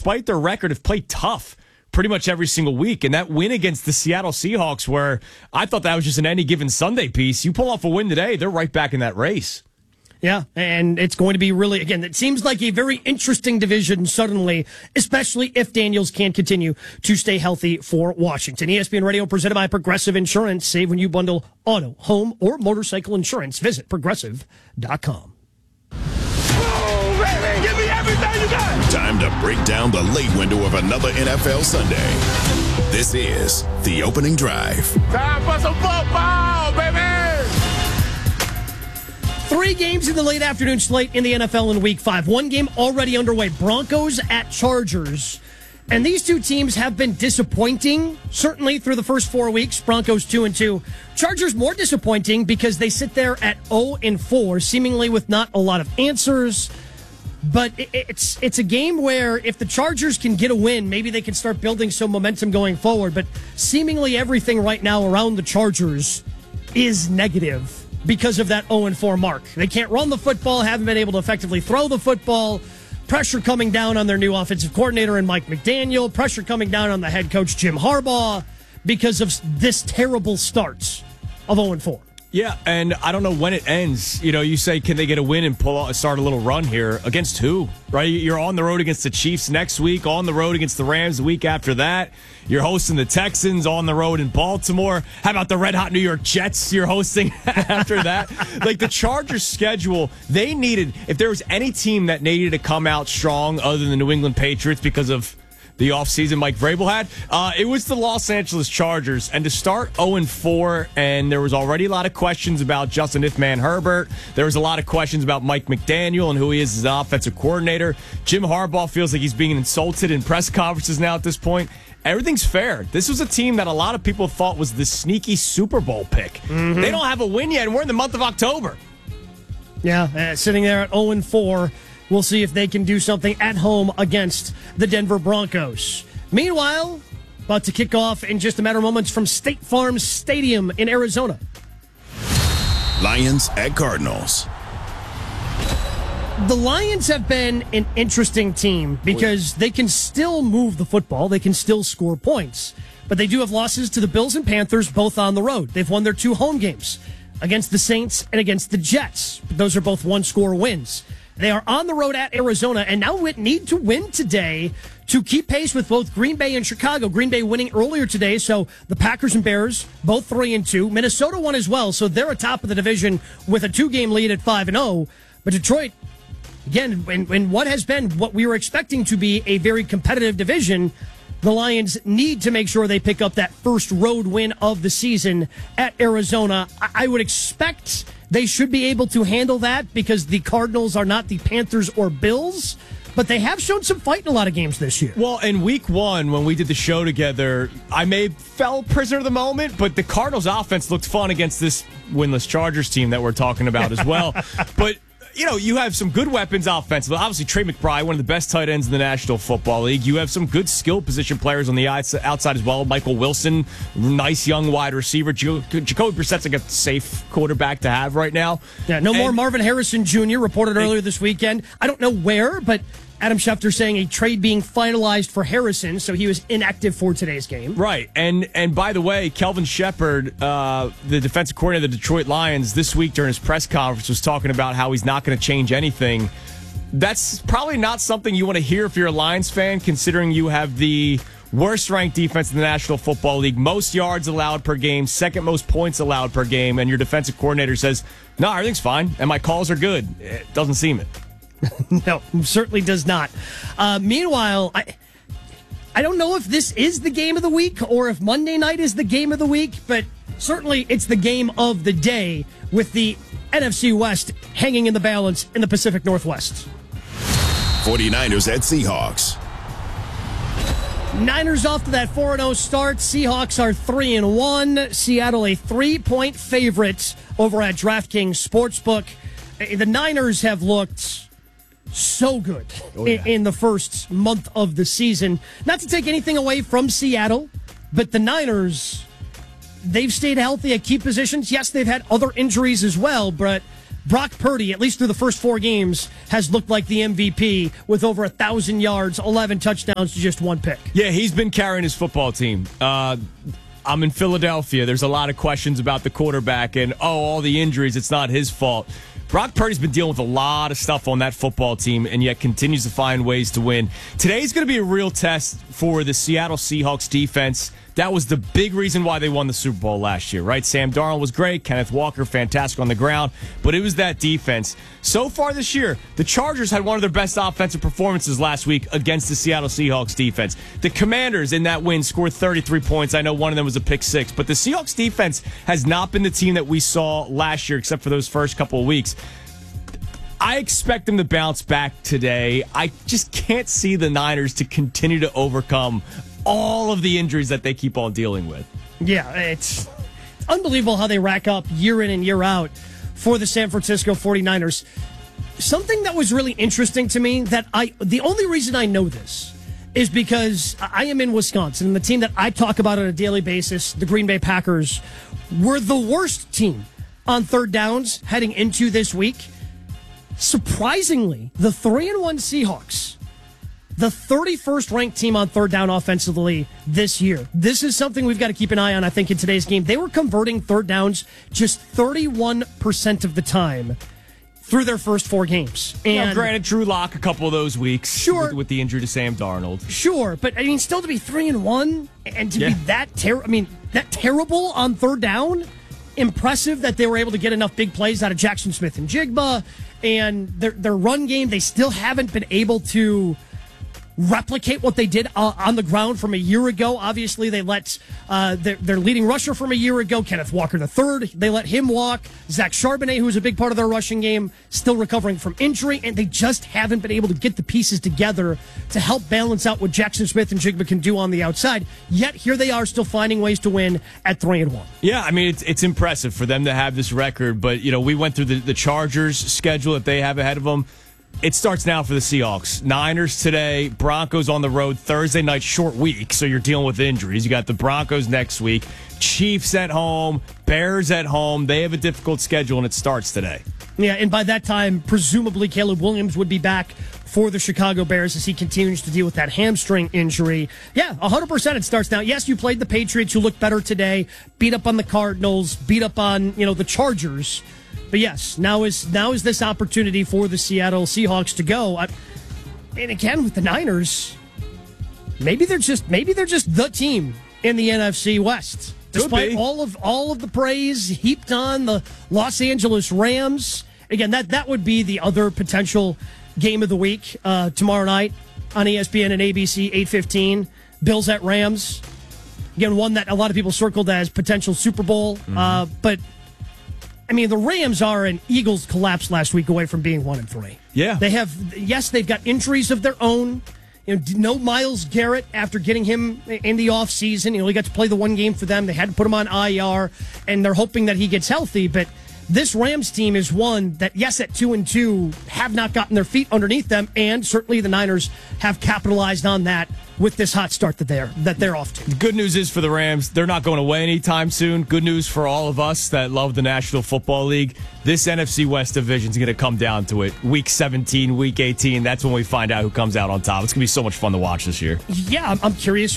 despite their record, have played tough pretty much every single week. And that win against the Seattle Seahawks, where I thought that was just an any given Sunday piece, you pull off a win today, they're right back in that race. Yeah, and it's going to be really, again, it seems like a very interesting division suddenly, especially if Daniels can continue to stay healthy for Washington. ESPN Radio presented by Progressive Insurance. Save when you bundle auto, home, or motorcycle insurance. Visit Progressive.com. Oh, baby, give me everything you got. Time to break down the late window of another NFL Sunday. This is The Opening Drive. Time for some football, baby. 3 games in the late afternoon slate in the NFL in Week 5. 1 game already underway. Broncos at Chargers. And these two teams have been disappointing, certainly through the first 4 weeks. Broncos 2-2. Chargers more disappointing because they sit there at 0-4, seemingly with not a lot of answers. But it's a game where if the Chargers can get a win, maybe they can start building some momentum going forward. But seemingly everything right now around the Chargers is negative because of that 0-4 mark. They can't run the football, haven't been able to effectively throw the football. Pressure coming down on their new offensive coordinator and Mike McDaniel. Pressure coming down on the head coach Jim Harbaugh because of this terrible start of 0-4. Yeah, and I don't know when it ends. You know, you say, can they get a win and start a little run here? Against who? Right? You're on the road against the Chiefs next week, on the road against the Rams the week after that. You're hosting the Texans on the road in Baltimore. How about the red-hot New York Jets you're hosting after that? Like, the Chargers' schedule, they needed, if there was any team that needed to come out strong other than the New England Patriots because of the offseason Mike Vrabel had, it was the Los Angeles Chargers. And to start 0-4, and there was already a lot of questions about Justin Ifman Herbert. There was a lot of questions about Mike McDaniel and who he is as an offensive coordinator. Jim Harbaugh feels like he's being insulted in press conferences now at this point. Everything's fair. This was a team that a lot of people thought was the sneaky Super Bowl pick. Mm-hmm. They don't have a win yet, and we're in the month of October. Yeah, sitting there at 0-4. We'll see if they can do something at home against the Denver Broncos. Meanwhile, about to kick off in just a matter of moments from State Farm Stadium in Arizona. Lions at Cardinals. The Lions have been an interesting team because they can still move the football. They can still score points. But they do have losses to the Bills and Panthers, both on the road. They've won their 2 home games against the Saints and against the Jets. Those are both one-score wins. They are on the road at Arizona, and now need to win today to keep pace with both Green Bay and Chicago. Green Bay winning earlier today, so the Packers and Bears, both 3-2. Minnesota won as well, so they're atop of the division with a 2-game lead at 5-0. But Detroit, again, in what has been what we were expecting to be a very competitive division, the Lions need to make sure they pick up that first road win of the season at Arizona. I would expect they should be able to handle that because the Cardinals are not the Panthers or Bills, but they have shown some fight in a lot of games this year. Well, in week 1, when we did the show together, I may have fell prisoner of the moment, but the Cardinals offense looked fun against this winless Chargers team that we're talking about as well. But you know, you have some good weapons offensively. Obviously, Trey McBride, one of the best tight ends in the National Football League. You have some good skill position players on the outside as well. Michael Wilson, nice young wide receiver. Jacoby Brissett's like a safe quarterback to have right now. Yeah, more Marvin Harrison Jr. reported earlier this weekend. I don't know where, but Adam Schefter saying a trade being finalized for Harrison, so he was inactive for today's game. Right, and by the way, Kelvin Shepard, the defensive coordinator of the Detroit Lions, this week during his press conference was talking about how he's not going to change anything. That's probably not something you want to hear if you're a Lions fan, considering you have the worst-ranked defense in the National Football League, most yards allowed per game, second most points allowed per game, and your defensive coordinator says, no, everything's fine, and my calls are good. It doesn't seem it. No, certainly does not. Meanwhile, I don't know if this is the game of the week or if Monday night is the game of the week, but certainly it's the game of the day with the NFC West hanging in the balance in the Pacific Northwest. 49ers at Seahawks. Niners off to that 4-0 start. Seahawks are 3-1. Seattle a 3-point favorite over at DraftKings Sportsbook. The Niners have looked so good in the first month of the season. Not to take anything away from Seattle, but the Niners, they've stayed healthy at key positions. Yes, they've had other injuries as well, but Brock Purdy, at least through the first 4 games, has looked like the MVP with over 1,000 yards, 11 touchdowns to just 1 pick. Yeah, he's been carrying his football team. I'm in Philadelphia. There's a lot of questions about the quarterback and, all the injuries. It's not his fault. Brock Purdy's been dealing with a lot of stuff on that football team and yet continues to find ways to win. Today's going to be a real test for the Seattle Seahawks defense. That was the big reason why they won the Super Bowl last year, right? Sam Darnold was great. Kenneth Walker, fantastic on the ground. But it was that defense. So far this year, the Chargers had one of their best offensive performances last week against the Seattle Seahawks defense. The Commanders in that win scored 33 points. I know one of them was a pick 6. But the Seahawks defense has not been the team that we saw last year, except for those first couple of weeks. I expect them to bounce back today. I just can't see the Niners to continue to overcome all of the injuries that they keep on dealing with. Yeah, it's unbelievable how they rack up year in and year out for the San Francisco 49ers. Something that was really interesting to me the only reason I know this is because I am in Wisconsin, and the team that I talk about on a daily basis, the Green Bay Packers, were the worst team on third downs heading into this week. Surprisingly, the 3-1 Seahawks, the 31st ranked team on third down offensively this year. This is something we've got to keep an eye on, I think, in today's game. They were converting third downs just 31% of the time through their first 4 games. And granted, Drew Lock a couple of those weeks, sure, with the injury to Sam Darnold. Sure, but I mean, still to be 3-1 and to be that terrible on third down. Impressive that they were able to get enough big plays out of Jackson Smith and Jigba, and their run game, they still haven't been able to replicate what they did on the ground from a year ago. Obviously, they let their leading rusher from a year ago, Kenneth Walker III, they let him walk. Zach Charbonnet, who was a big part of their rushing game, still recovering from injury, and they just haven't been able to get the pieces together to help balance out what Jackson Smith and Jigba can do on the outside. Yet, here they are still finding ways to win at 3-1. Yeah, I mean, it's impressive for them to have this record, but, we went through the Chargers schedule that they have ahead of them. It starts now for the Seahawks. Niners today, Broncos on the road, Thursday night, short week, so you're dealing with injuries. You got the Broncos next week, Chiefs at home, Bears at home. They have a difficult schedule, and it starts today. Yeah, and by that time, presumably Caleb Williams would be back for the Chicago Bears as he continues to deal with that hamstring injury. Yeah, 100% it starts now. Yes, you played the Patriots, who looked better today, beat up on the Cardinals, beat up on, the Chargers. But yes, now is this opportunity for the Seattle Seahawks to go. And again, with the Niners, maybe they're just the team in the NFC West. Despite all of the praise heaped on the Los Angeles Rams. Again, that would be the other potential game of the week tomorrow night on ESPN and ABC, 8:15. Bills at Rams. Again, one that a lot of people circled as potential Super Bowl. But I mean, the Rams are an Eagles collapse last week away from being 1-3. Yeah. They've got injuries of their own. No Myles Garrett after getting him in the offseason. He got to play the one game for them. They had to put him on IR, and they're hoping that he gets healthy. But this Rams team is one that, yes, at 2-2, have not gotten their feet underneath them, and certainly the Niners have capitalized on that with this hot start that they're off to. The good news is for the Rams, they're not going away anytime soon. Good news for all of us that love the National Football League. This NFC West division is going to come down to it. Week 17, Week 18, that's when we find out who comes out on top. It's going to be so much fun to watch this year. Yeah, I'm curious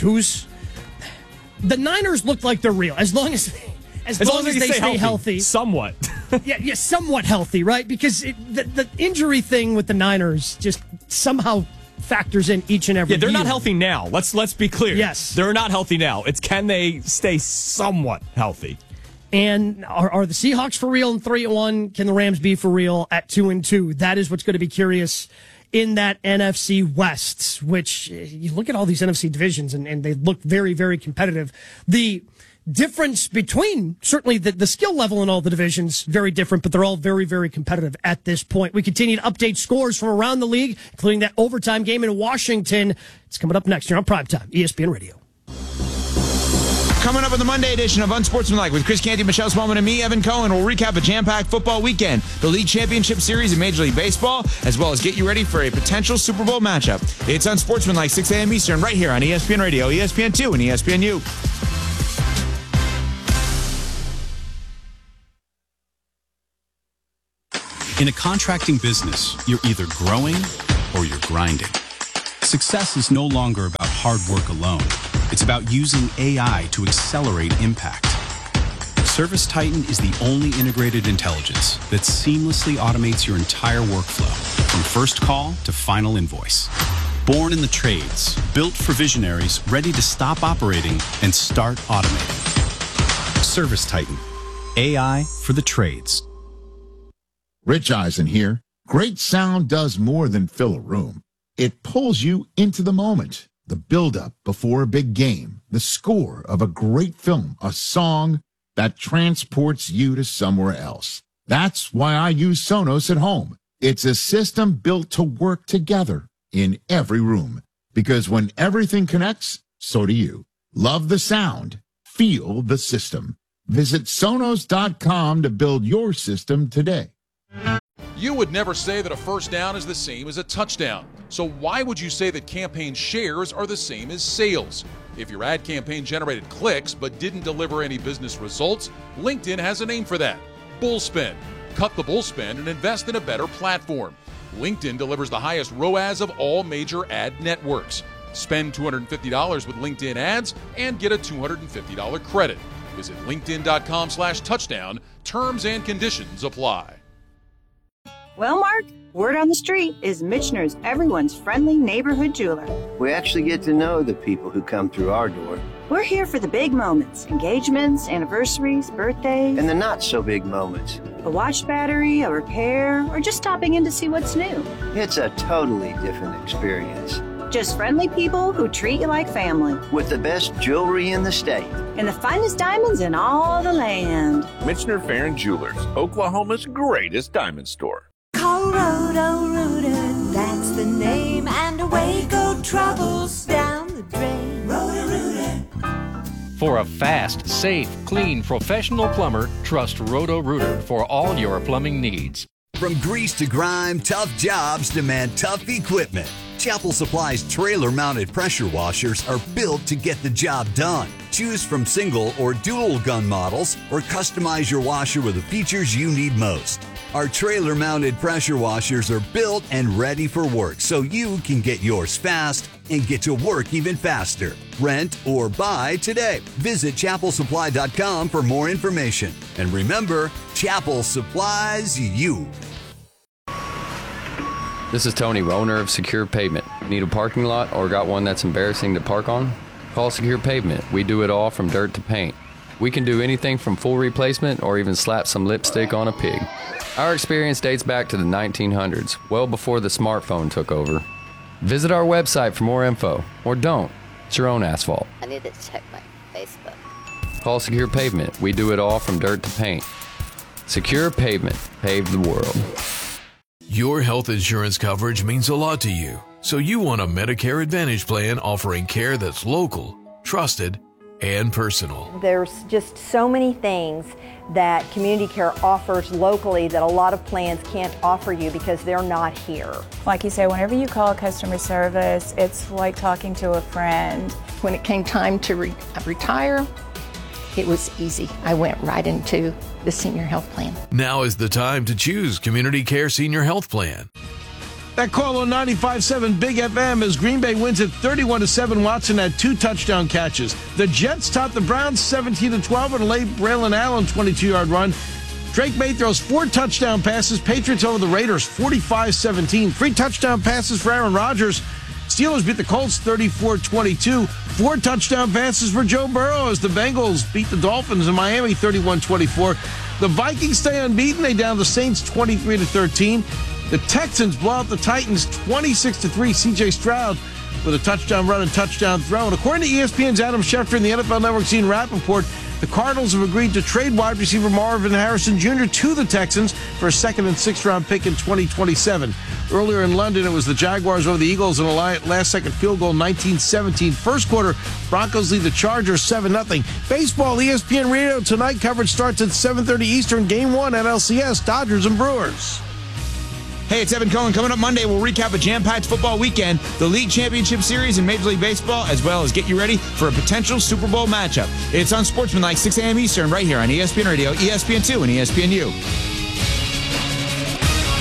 the Niners look like they're real, as long as they stay healthy. Somewhat. yeah, somewhat healthy, right? Because the injury thing with the Niners just somehow factors in each and every year. They're not healthy now. Let's be clear. Yes. They're not healthy now. It's can they stay somewhat healthy? And are the Seahawks for real in 3-1? Can the Rams be for real at 2-2? That is what's going to be curious in that NFC West, which you look at all these NFC divisions and they look very, very competitive. The difference between certainly the skill level in all the divisions, very different, but they're all very, very competitive at this point. We continue to update scores from around the league, including that overtime game in Washington. It's coming up next here on Primetime, ESPN Radio. Coming up on the Monday edition of Unsportsmanlike with Chris Canty, Michelle Smallman, and me, Evan Cohen, we'll recap a jam-packed football weekend, the League Championship Series in Major League Baseball, as well as get you ready for a potential Super Bowl matchup. It's Unsportsmanlike, 6 a.m. Eastern, right here on ESPN Radio, ESPN2, and ESPNU. In a contracting business, you're either growing or you're grinding. Success is no longer about hard work alone. It's about using AI to accelerate impact. ServiceTitan is the only integrated intelligence that seamlessly automates your entire workflow, from first call to final invoice. Born in the trades, built for visionaries ready to stop operating and start automating. ServiceTitan, AI for the trades. Rich Eisen here. Great sound does more than fill a room. It pulls you into the moment, the build-up before a big game, the score of a great film, a song that transports you to somewhere else. That's why I use Sonos at home. It's a system built to work together in every room, because when everything connects, so do you. Love the sound. Feel the system. Visit Sonos.com to build your system today. You would never say that a first down is the same as a touchdown. So why would you say that campaign shares are the same as sales? If your ad campaign generated clicks but didn't deliver any business results, LinkedIn has a name for that: bullspend. Cut the bullspend and invest in a better platform. LinkedIn delivers the highest ROAS of all major ad networks. Spend $250 with LinkedIn ads and get a $250 credit. Visit linkedin.com/touchdown. Terms and conditions apply. Well, Mark, word on the street is Michener's everyone's friendly neighborhood jeweler. We actually get to know the people who come through our door. We're here for the big moments: engagements, anniversaries, birthdays. And the not-so-big moments. A watch battery, a repair, or just stopping in to see what's new. It's a totally different experience. Just friendly people who treat you like family. With the best jewelry in the state. And the finest diamonds in all the land. Michener Farron Jewelers, Oklahoma's greatest diamond store. Call Roto-Rooter, that's the name, and away go troubles down the drain. Roto-Rooter. For a fast, safe, clean, professional plumber, trust Roto-Rooter for all your plumbing needs. From grease to grime, tough jobs demand tough equipment. Chapel Supply's trailer-mounted pressure washers are built to get the job done. Choose from single or dual gun models, or customize your washer with the features you need most. Our trailer-mounted pressure washers are built and ready for work, so you can get yours fast and get to work even faster. Rent or buy today. Visit chapelsupply.com for more information. And remember, Chapel supplies you. This is Tony, owner of Secure Pavement. Need a parking lot or got one that's embarrassing to park on? Call Secure Pavement. We do it all from dirt to paint. We can do anything from full replacement or even slap some lipstick on a pig. Our experience dates back to the 1900s, well before the smartphone took over. Visit our website for more info, or don't. It's your own asphalt. I need to check my Facebook. Call Secure Pavement. We do it all from dirt to paint. Secure Pavement. Pave the world. Your health insurance coverage means a lot to you, so you want a Medicare Advantage plan offering care that's local, trusted, and personal. There's just so many things that Community Care offers locally that a lot of plans can't offer you because they're not here. Like you say, whenever you call customer service, it's like talking to a friend. When it came time to retire, it was easy. I went right into the senior health plan. Now is the time to choose Community Care Senior Health Plan. That call on 95.7 Big FM as Green Bay wins at 31-7. Watson had 2 touchdown catches. The Jets topped the Browns 17-12 and a late Braylon Allen 22-yard run. Drake May throws 4 touchdown passes. Patriots over the Raiders 45-17. 3 touchdown passes for Aaron Rodgers. Steelers beat the Colts 34-22. 4 touchdown passes for Joe Burrow as the Bengals beat the Dolphins in Miami 31-24. The Vikings stay unbeaten. They down the Saints 23-13. The Texans blow out the Titans 26-3. C.J. Stroud with a touchdown run and touchdown throw. And according to ESPN's Adam Schefter and the NFL Network's Ian Rappaport, the Cardinals have agreed to trade wide receiver Marvin Harrison Jr. to the Texans for a 2nd and 6th round pick in 2027. Earlier in London, it was the Jaguars over the Eagles in a last-second field goal, 19-17. First quarter, Broncos lead the Chargers 7-0. Baseball, ESPN Radio tonight. Coverage starts at 7:30 Eastern. Game 1 at LCS, Dodgers and Brewers. Hey, it's Evan Cohen. Coming up Monday, we'll recap a jam-packed football weekend, the League Championship Series in Major League Baseball, as well as get you ready for a potential Super Bowl matchup. It's Unsportsmanlike, 6 a.m. Eastern, right here on ESPN Radio, ESPN2, and ESPNU.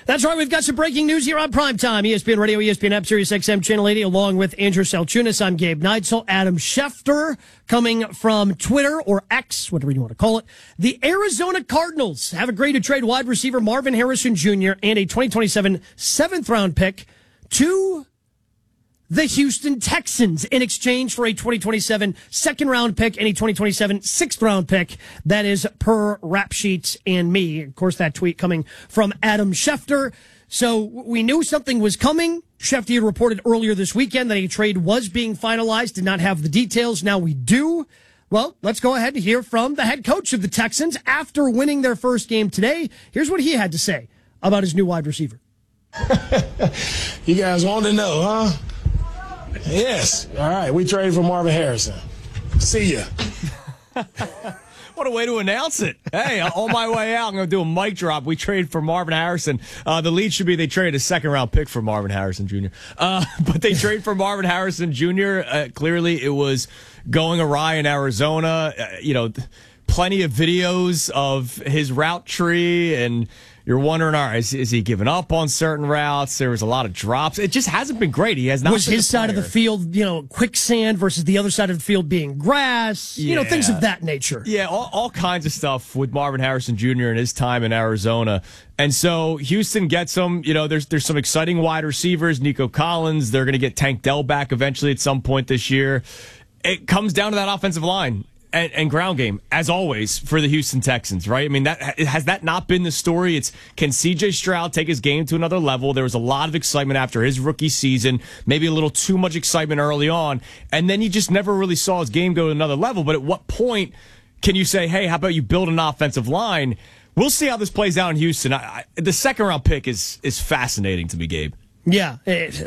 That's right. We've got some breaking news here on Primetime. ESPN Radio, ESPN App, Sirius XM Channel 80, along with Andrew Salchunas. I'm Gabe Neitzel. Adam Schefter coming from Twitter or X, whatever you want to call it. The Arizona Cardinals have agreed to trade wide receiver Marvin Harrison Jr. and a 2027 7th-round pick to the Houston Texans in exchange for a 2027 second-round pick and a 2027 6th-round pick. That is per Rap Sheets and me. Of course, that tweet coming from Adam Schefter. So we knew something was coming. Schefter reported earlier this weekend that a trade was being finalized, did not have the details. Now we do. Well, let's go ahead and hear from the head coach of the Texans after winning their first game today. Here's what he had to say about his new wide receiver. You guys want to know, huh? Yes. All right. We traded for Marvin Harrison. See ya. What a way to announce it. Hey, on my way out, I'm going to do a mic drop. We traded for Marvin Harrison. The lead should be they traded a second-round pick for Marvin Harrison Jr. But they traded for Marvin Harrison Jr. Clearly, it was going awry in Arizona. Plenty of videos of his route tree, and you're wondering, all right, is he giving up on certain routes? There was a lot of drops. It just hasn't been great. He has not. Was his side of the field, quicksand versus the other side of the field being grass? Things of that nature. Yeah, all kinds of stuff with Marvin Harrison Jr. and his time in Arizona. And so Houston gets him. There's some exciting wide receivers. Nico Collins. They're going to get Tank Dell back eventually at some point this year. It comes down to that offensive line and ground game, as always, for the Houston Texans, right? I mean, has that not been the story? Can C.J. Stroud take his game to another level? There was a lot of excitement after his rookie season, maybe a little too much excitement early on, and then you just never really saw his game go to another level. But at what point can you say, hey, how about you build an offensive line? We'll see how this plays out in Houston. The second-round pick is fascinating to me, Gabe. Yeah,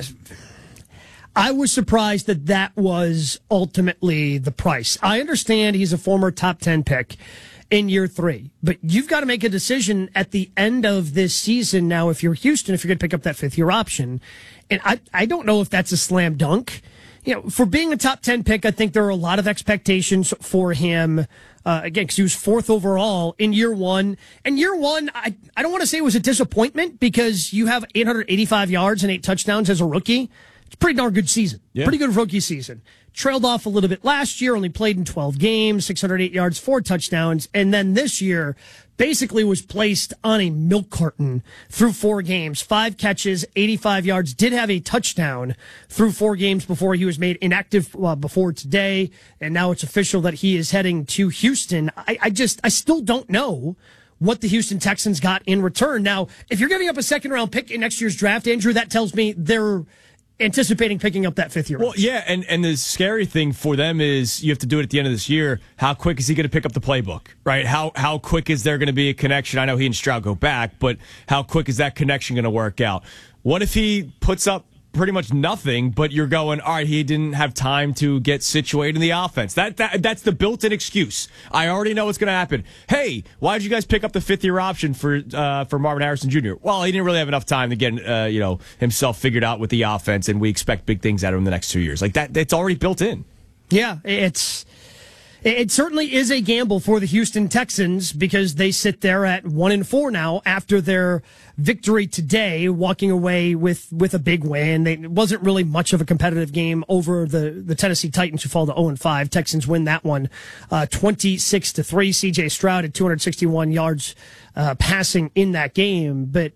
I was surprised that was ultimately the price. I understand he's a former top 10 pick in year 3, but you've got to make a decision at the end of this season now if you're Houston, if you're going to pick up that 5th-year option. And I don't know if that's a slam dunk. For being a top 10 pick, I think there are a lot of expectations for him. Again, because he was 4th overall in year 1. And year 1, I don't want to say it was a disappointment because you have 885 yards and 8 touchdowns as a rookie. It's a pretty darn good season. Yeah. Pretty good rookie season. Trailed off a little bit last year, only played in 12 games, 608 yards, 4 touchdowns. And then this year, basically was placed on a milk carton through 4 games. 5 catches, 85 yards, did have a touchdown through 4 games before he was made inactive before today. And now it's official that he is heading to Houston. I still don't know what the Houston Texans got in return. Now, if you're giving up a second-round pick in next year's draft, Andrew, that tells me they're anticipating picking up that 5th year. Well, yeah, and the scary thing for them is you have to do it at the end of this year. How quick is he going to pick up the playbook, right? How quick is there going to be a connection? I know he and Stroud go back, but how quick is that connection going to work out? What if he puts up pretty much nothing, but you're going, all right, he didn't have time to get situated in the offense. That's the built-in excuse. I already know what's going to happen. Hey, why did you guys pick up the 5th-year option for Marvin Harrison Jr.? Well, he didn't really have enough time to get himself figured out with the offense, and we expect big things out of him the next 2 years. Like that, it's already built in. Yeah, it certainly is a gamble for the Houston Texans because they sit there at 1-4 now after their victory today, walking away with a big win. It wasn't really much of a competitive game over the Tennessee Titans, who fall to 0-5. Texans win that one 26-3. C.J. Stroud had 261 yards passing in that game, but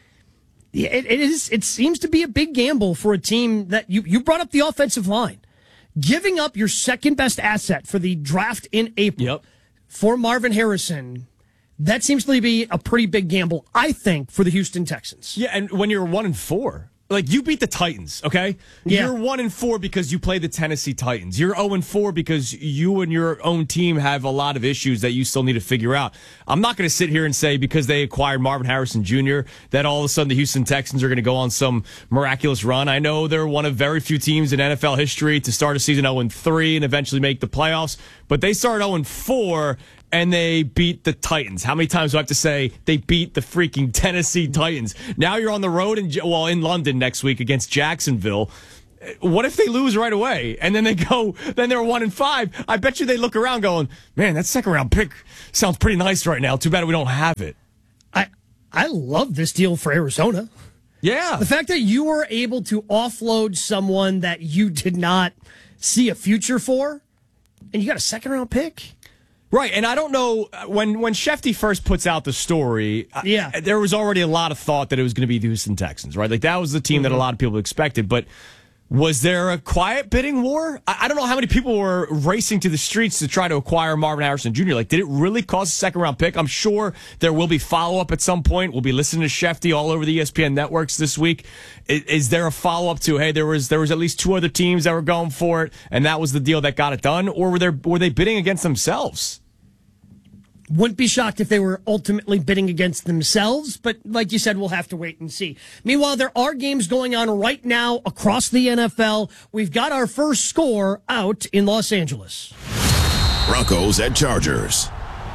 it seems to be a big gamble for a team that you brought up the offensive line. Giving up your second best asset for the draft in April for Marvin Harrison, that seems to be a pretty big gamble, I think, for the Houston Texans. Yeah, and when you're 1-4, like you beat the Titans, okay? Yeah. You're 1-4 because you play the Tennessee Titans. You're 0-4 because you and your own team have a lot of issues that you still need to figure out. I'm not going to sit here and say because they acquired Marvin Harrison Jr. that all of a sudden the Houston Texans are going to go on some miraculous run. I know they're one of very few teams in NFL history to start a season 0-3 and eventually make the playoffs, but they started 0-4 and they beat the Titans. How many times do I have to say they beat the freaking Tennessee Titans? Now you're on the road in London next week against Jacksonville. What if they lose right away and then they're 1-5? I bet you they look around going, man, that second round pick sounds pretty nice right now. Too bad we don't have it. I love this deal for Arizona. Yeah. The fact that you were able to offload someone that you did not see a future for, and you got a second-round pick. Right, and I don't know, when Shefty first puts out the story, there was already a lot of thought that it was going to be the Houston Texans, right? Like, that was the team that a lot of people expected, but was there a quiet bidding war? I don't know how many people were racing to the streets to try to acquire Marvin Harrison Jr. Like, did it really cost a second-round pick? I'm sure there will be follow-up at some point. We'll be listening to Shefty all over the ESPN networks this week. Is there a follow-up to, hey, there was at least 2 other teams that were going for it, and that was the deal that got it done? Or were they bidding against themselves? Wouldn't be shocked if they were ultimately bidding against themselves, but like you said, we'll have to wait and see. Meanwhile, there are games going on right now across the NFL. We've got our first score out in Los Angeles. Broncos at Chargers.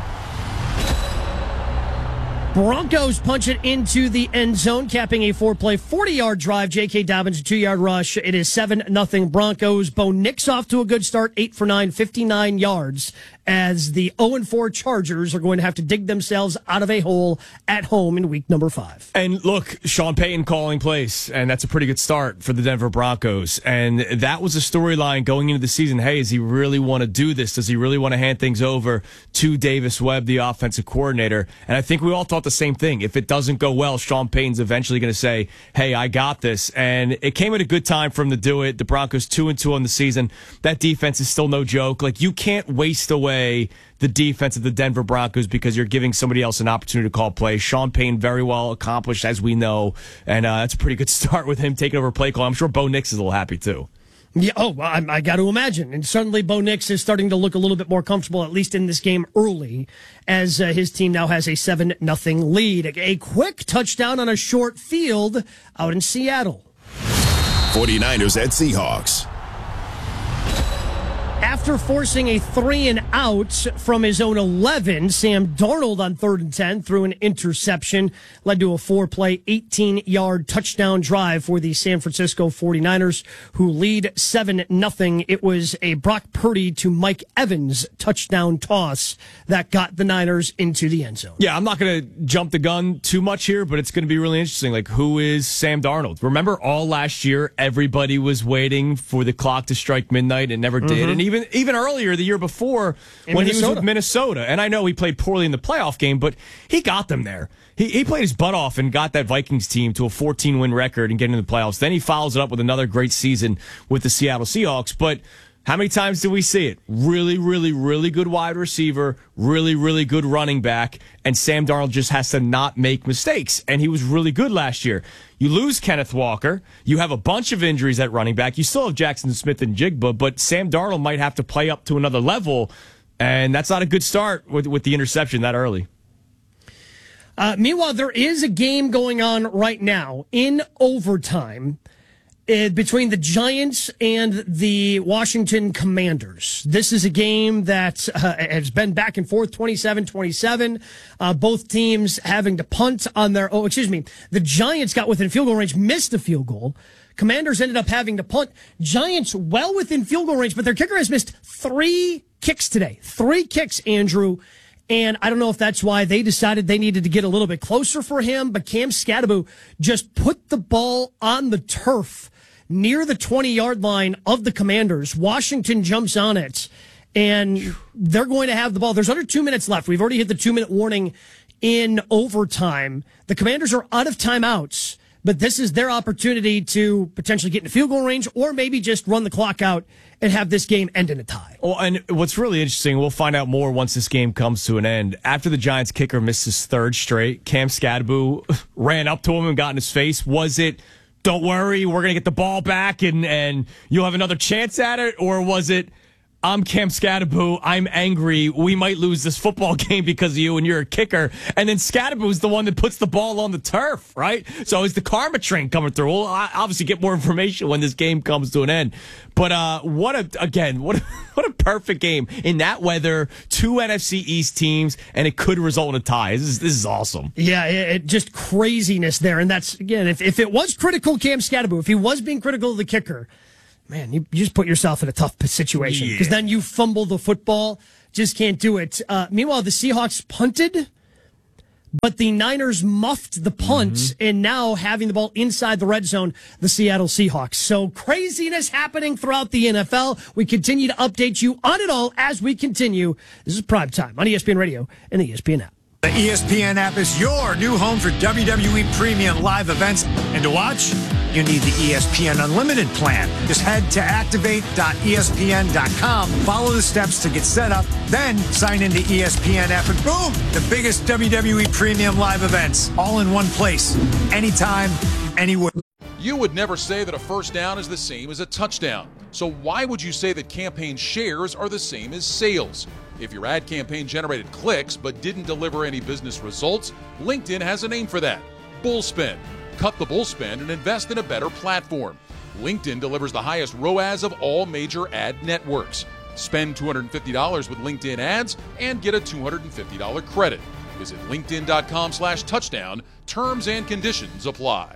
Broncos punch it into the end zone, capping a 4-play, 40-yard drive. J.K. Dobbins, a 2-yard rush. It is 7-0 Broncos. Bo Nix off to a good start, 8 for 9, 59 yards, as the 0-4 Chargers are going to have to dig themselves out of a hole at home in week number 5. And look, Sean Payton calling plays, and that's a pretty good start for the Denver Broncos. And that was a storyline going into the season. Hey, does he really want to do this? Does he really want to hand things over to Davis Webb, the offensive coordinator? And I think we all thought the same thing. If it doesn't go well, Sean Payton's eventually going to say, hey, I got this. And it came at a good time for him to do it. The Broncos 2-2 on the season. That defense is still no joke. Like, you can't waste away the defense of the Denver Broncos because you're giving somebody else an opportunity to call plays. Sean Payton, very well accomplished, as we know. And that's a pretty good start with him taking over play call. I'm sure Bo Nix is a little happy, too. Yeah, I got to imagine. And suddenly Bo Nix is starting to look a little bit more comfortable, at least in this game early, as his team now has a 7-0 lead. A quick touchdown on a short field out in Seattle. 49ers at Seahawks. After forcing a 3-and-out from his own 11, Sam Darnold on 3rd and 10 threw an interception, led to a 4-play, 18-yard touchdown drive for the San Francisco 49ers, who lead 7-0. It was a Brock Purdy to Mike Evans touchdown toss that got the Niners into the end zone. Yeah, I'm not going to jump the gun too much here, but it's going to be really interesting. Like, who is Sam Darnold? Remember, all last year, everybody was waiting for the clock to strike midnight and never did. And even earlier, the year before, when he was with Minnesota, and I know he played poorly in the playoff game, but he got them there. He played his butt off and got that Vikings team to a 14-win record and getting into the playoffs. Then he follows it up with another great season with the Seattle Seahawks. But how many times do we see it? Really, really, really good wide receiver, really, really good running back, and Sam Darnold just has to not make mistakes. And he was really good last year. You lose Kenneth Walker. You have a bunch of injuries at running back. You still have Jackson Smith and Jigba, but Sam Darnold might have to play up to another level, and that's not a good start with the interception that early. Meanwhile, there is a game going on right now in overtime between the Giants and the Washington Commanders. This is a game that has been back and forth, 27-27. Both teams having to punt on their... The Giants got within field goal range, missed a field goal. Commanders ended up having to punt. Giants well within field goal range, but their kicker has missed 3 kicks today. 3 kicks, Andrew. And I don't know if that's why they decided they needed to get a little bit closer for him, but Cam Scadaboo just put the ball on the turf near the 20-yard line of the Commanders. Washington jumps on it, and they're going to have the ball. There's under 2 minutes left. We've already hit the 2-minute warning in overtime. The Commanders are out of timeouts, but this is their opportunity to potentially get into field goal range or maybe just run the clock out and have this game end in a tie. Well, and what's really interesting, we'll find out more once this game comes to an end. After the Giants kicker missed his 3rd straight, Cam Scadaboo ran up to him and got in his face. Was it, don't worry, we're going to get the ball back and you'll have another chance at it? Or was it, I'm Cam Scadaboo, I'm angry, we might lose this football game because of you and you're a kicker? And then Scadaboo's the one that puts the ball on the turf, right? So is the karma train coming through? We'll obviously get more information when this game comes to an end. But what a perfect game in that weather, 2 NFC East teams, and it could result in a tie. This is awesome. Yeah, just craziness there. And that's, again, if it was critical, Cam Scadaboo, if he was being critical of the kicker, man, you just put yourself in a tough situation because then you fumble the football, just can't do it. Meanwhile, the Seahawks punted, but the Niners muffed the punt, and now having the ball inside the red zone, the Seattle Seahawks. So craziness happening throughout the NFL. We continue to update you on it all as we continue. This is Prime Time on ESPN Radio and the ESPN app. The ESPN app is your new home for WWE Premium live events. And to watch, you need the ESPN Unlimited plan. Just head to activate.espn.com, follow the steps to get set up, then sign into ESPN app, and boom, the biggest WWE Premium live events, all in one place, anytime, anywhere. You would never say that a first down is the same as a touchdown. So why would you say that campaign shares are the same as sales? If your ad campaign generated clicks but didn't deliver any business results, LinkedIn has a name for that: Bullspend. Cut the bullspend and invest in a better platform. LinkedIn delivers the highest ROAS of all major ad networks. Spend $250 with LinkedIn ads and get a $250 credit. Visit linkedin.com/touchdown. Terms and conditions apply.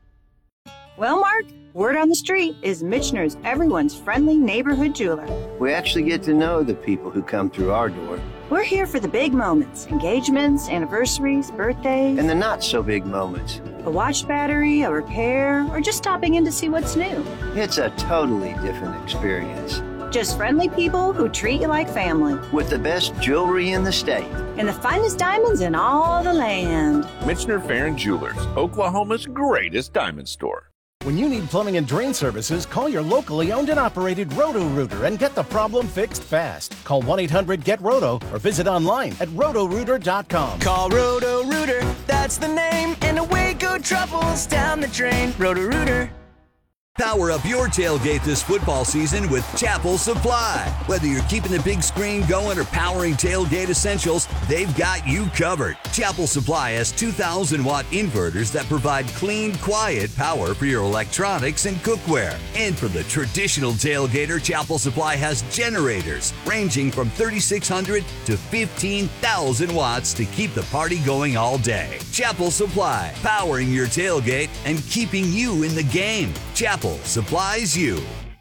Well, Mark, word on the street is Michener's everyone's friendly neighborhood jeweler. We actually get to know the people who come through our door. We're here for the big moments: engagements, anniversaries, birthdays. And the not so big moments. A watch battery, a repair, or just stopping in to see what's new. It's a totally different experience. Just friendly people who treat you like family. With the best jewelry in the state. And the finest diamonds in all the land. Michener Farron Jewelers, Oklahoma's greatest diamond store. When you need plumbing and drain services, call your locally owned and operated Roto-Rooter and get the problem fixed fast. Call 1-800-GET-ROTO or visit online at rotorooter.com. Call Roto-Rooter, that's the name, and away go troubles down the drain. Roto-Rooter. Power up your tailgate this football season with Chapel Supply. Whether you're keeping the big screen going or powering tailgate essentials, they've got you covered. Chapel Supply has 2,000-watt inverters that provide clean, quiet power for your electronics and cookware. And for the traditional tailgater, Chapel Supply has generators ranging from 3,600 to 15,000 watts to keep the party going all day. Chapel Supply, powering your tailgate and keeping you in the game. Chapel supplies you.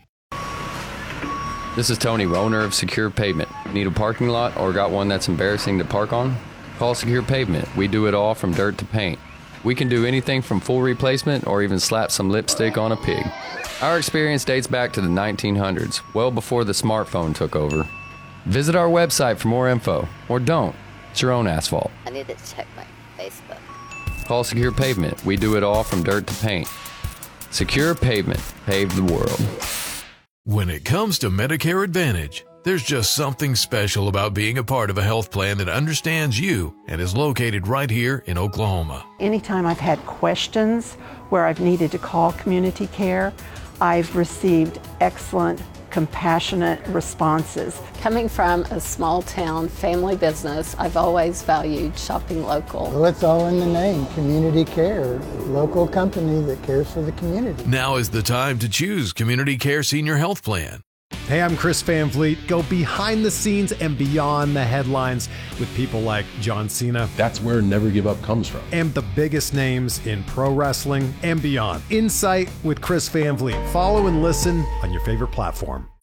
This is Tony, owner of Secure Pavement. Need a parking lot or got one that's embarrassing to park on? Call Secure Pavement. We do it all from dirt to paint. We can do anything from full replacement or even slap some lipstick on a pig. Our experience dates back to the 1900s, well before the smartphone took over. Visit our website for more info, or don't. It's your own asphalt. I need to check my Facebook. Call Secure Pavement. We do it all from dirt to paint. Secure Pavement. Pave the world. When it comes to Medicare Advantage, there's just something special about being a part of a health plan that understands you and is located right here in Oklahoma. Anytime I've had questions where I've needed to call community care, I've received excellent, compassionate responses. Coming from a small town family business, I've always valued shopping local. Well, it's all in the name, Community Care, local company that cares for the community. Now is the time to choose Community Care Senior Health Plan. Hey, I'm Chris Van Vliet. Go behind the scenes and beyond the headlines with people like John Cena. That's where Never Give Up comes from. And the biggest names in pro wrestling and beyond. Insight with Chris Van Vliet. Follow and listen on your favorite platform.